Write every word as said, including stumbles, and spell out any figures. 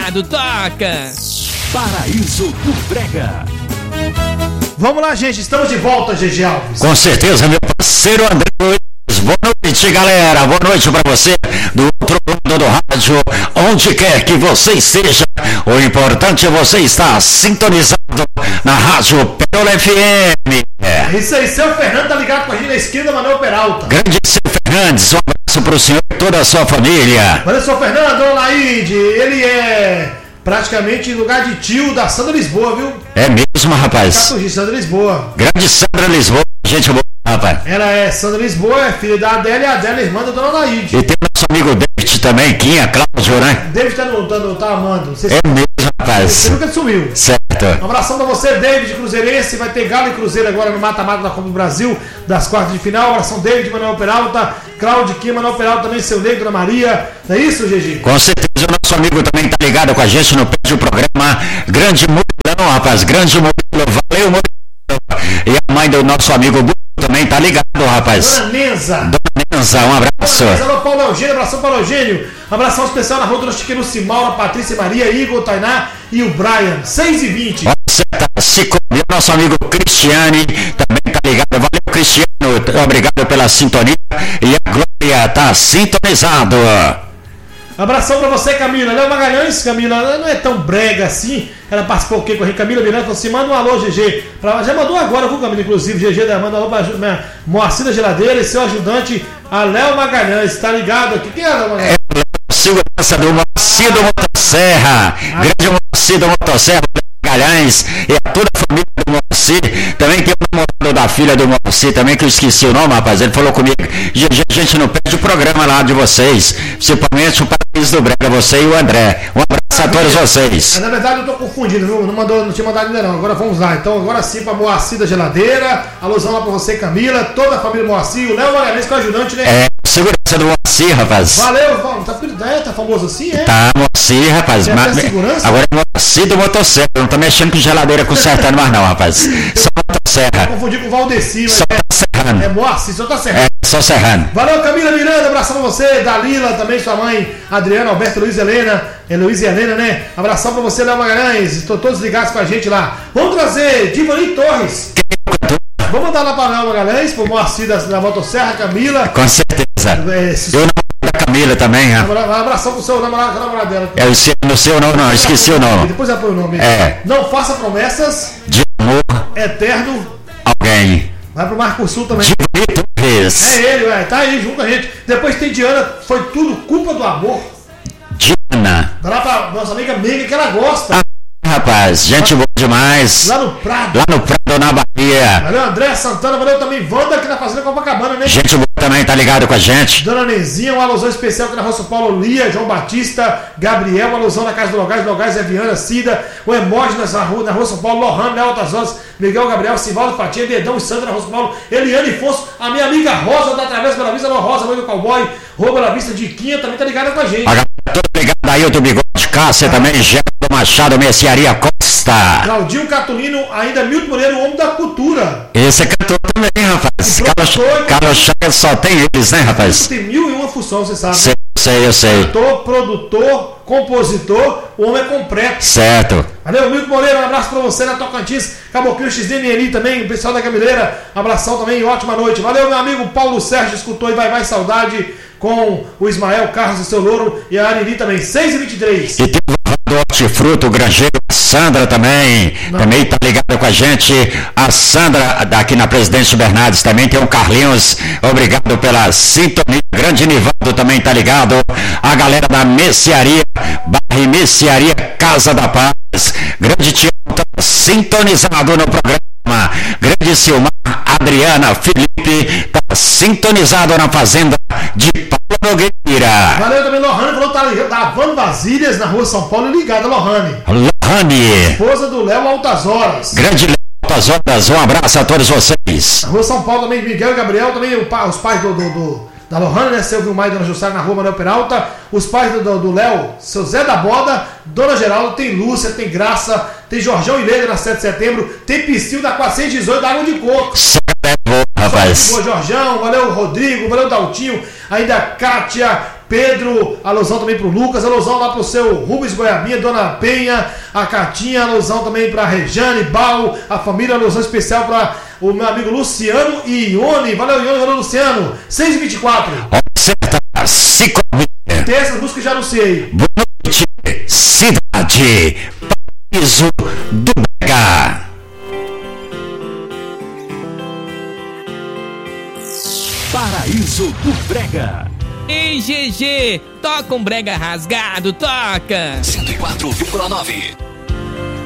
Conectado, toca! Paraíso do Brega. Vamos lá, gente, estamos de volta, G G Alves. Com certeza, meu parceiro André Luiz. Boa noite, galera. Boa noite pra você do outro lado do rádio, onde quer que você esteja. O importante é você estar sintonizado na rádio Perola F M. É isso aí, seu Fernando tá ligado com a gente na esquina, Manuel Peralta. Grande seu Fernandes, um abraço pro senhor e toda a sua família. Valeu, seu Fernando, dona Laide, ele é praticamente lugar de tio da Sandra Lisboa, viu? É mesmo, rapaz. Catugi, Sandra Lisboa. Grande Sandra Lisboa, gente boa, rapaz. Ela é Sandra Lisboa, é filha da Adélia e a Adélia é irmã da dona Laide. E tem nosso amigo David também, Quinha, Cláudio, né? David tá, no, tá, no, tá amando. Você, é mesmo, rapaz. Você nunca sumiu. Certo. Um abração pra você, David Cruzeirense. Vai ter Galo e Cruzeiro agora no mata-mata da Copa do Brasil, das quartas de final. Um abração, David, Manuel Peralta, Cláudio Quinha, Manuel Peralta também, seu Negro, Dona Maria. Não é isso, G G? Com certeza, o nosso amigo também tá ligado com a gente no pé do programa. Grande Murilo, rapaz. Grande Murilo. Valeu, Murilo. E a mãe do nosso amigo Bruno também tá ligado, rapaz. Dona Nenza. Dona Nenza, um abraço. Alô, Paulo Eugênio, abração, Paulo Eugênio. Abração especial na rua do Chiqueiro Simaura, Patrícia Maria, Igor, Tainá e o Brian. seis e vinte. Você tá se comendo, nosso amigo Cristiane também tá ligado. Valeu, Cristiano. Obrigado pela sintonia. E a Glória tá sintonizado. Abração pra você, Camila. Léo Magalhães, Camila, ela não é tão brega assim. Ela participou o quê com a Camila Miranda? Falou assim: manda um alô, G G. Pra... Já mandou agora, viu, Camila? Inclusive, G G manda um alô pra minha Moacir da Geladeira e seu ajudante, a Léo Magalhães. Tá ligado aqui? Quem é Léo Magalhães? É o segurança do Moacir do Motosserra. Ah, grande Moacir do Motosserra, Magalhães. E a toda a família do Moacir. Também tem o namorado da filha do Moacir também, que eu esqueci o nome, rapaz. Ele falou comigo: G G, a gente não perde o programa lá de vocês. Principalmente o Paraíso do Brega, você e o André. Um abraço a todos vocês. Na verdade eu tô confundindo, viu? Não, mandou, não tinha mandado ainda não. Agora vamos lá. Então agora sim pra Moacir da Geladeira. Alusão lá pra você, Camila. Toda a família Moacir. O Léo Magalhães que é o ajudante, né? É, segurança do Moacir, rapaz. Valeu, tá, é, tá famoso assim, é? Tá, Moacir, rapaz. É Ma- segurança? Agora é Moacir do Motosserra. Não tá mexendo com geladeira consertando mais não, rapaz. Só Motosserra. Confundi com o Valdeci, mas só é, tá serrano. é Moacir, só tá serrano. É, só serrano. Valeu, Camila Miranda, abração pra você, Dalila, também sua mãe, Adriana, Alberto, Luiz Helena, é Luiz e Helena, né? Abração pra você, Léo Magalhães, estou todos ligados com a gente lá. Vamos trazer Divani Torres. Vamos mandar lá pra Léo Magalhães, pro Moacir da, da Motosserra, Camila. Com certeza. É, se... Eu namoro da Camila também, né? Um abração pro seu namorado, namorado dela. É o seu, no seu não, não, esqueci o nome. Depois eu ponho o nome. É. Não faça promessas. De amor. Eterno. Alguém. Vai pro Marco Sul também. Divani Torres. É ele, ué, tá aí junto com a gente. Depois tem Diana, foi tudo culpa do amor. Diana. Dá lá pra nossa amiga Mega que ela gosta. Ah, rapaz, gente boa demais. Lá no Prado. Lá no Prado, na Bahia. Valeu, André Santana, valeu também Wanda aqui na Fazenda Copacabana, né? Gente boa também, tá ligado com a gente. Dona Nezinha, uma alusão especial aqui na Rua São Paulo, Lia, João Batista, Gabriel, uma alusão na Casa do Logás, Logás, é Viana, Cida, o Emógenes na Rua, na Rua São Paulo, Lohan, Léo Altas Horas, Miguel, Gabriel, Sivaldo, Fatia, Dedão e Sandra na Rua São Paulo, Eliane Fosso, a minha amiga Rosa da Travessa Bela Vista, Alô Rosa, mãe do cowboy, Rua Bela Vista de Quinha, também tá ligada com a gente. Tô ligado aí, o do Bigode Cássia também, Geraldo Machado, Mercearia Costa. Claudinho Catulino, ainda Milton Moreira, o homem da cultura. Esse é cantor também, rapaz. Carlos, Carlos Chagas só tem eles, né, rapaz? Tem mil e uma função, você sabe. Sei, sei, eu sei. Cantor, produtor, compositor, o homem é completo. Certo. Valeu, Milton Moreira, um abraço pra você na Tocantins, Caboclo X D N L também, o pessoal da Gamileira, abração também, ótima noite. Valeu, meu amigo Paulo Sérgio, escutou e vai, vai, saudade com o Ismael Carlos e seu Louro e a Ariri também, seis e vinte e três. E tem o do Hortifruto, o granjeiro, a Sandra também, Não. também tá ligada com a gente, a Sandra daqui na Presidente Bernardes também, tem o Carlinhos, obrigado pela sintonia, grande Nivaldo também tá ligado, a galera da Mercearia, Barra Mercearia Casa da Paz, grande Tião tá sintonizado no programa, grande Silmar, Adriana, Felipe, tá sintonizado na Fazenda de Paulo Nogueira. Valeu também, Lohane, falou que tá ligado, da Van Vasilhas na Rua São Paulo, ligada, Lohane. Lohane. Esposa do Léo Altas Horas. Grande Léo Altas Horas, um abraço a todos vocês. Na Rua São Paulo também, Miguel e Gabriel, também os pais do... do, do da Lohane, né? Seu Vilmar e Dona Jussara na Rua Manuel Peralta. Os pais do Léo, seu Zé da Boda, Dona Geraldo, tem Lúcia, tem Graça, tem Jorjão e Leila na sete de setembro, tem Piscil da quatrocentos e dezoito da Água de Coco. É bom, rapaz. Boa, Jorjão, valeu Rodrigo, valeu Daltinho, ainda Kátia, Pedro, alusão também pro Lucas, alusão lá pro seu Rubens Goiabinha, Dona Penha, a Catinha, alusão também pra Rejane, Bal, a família, alusão especial pra o meu amigo Luciano e Ione. Valeu, Ione, valeu, Luciano. seis e vinte e quatro. Certa, se tem essas músicas que já anunciei. Boa noite, cidade, paraíso do Brega. Paraíso do Brega. Ei, G G, toca um brega rasgado, toca! cento e quatro vírgula nove.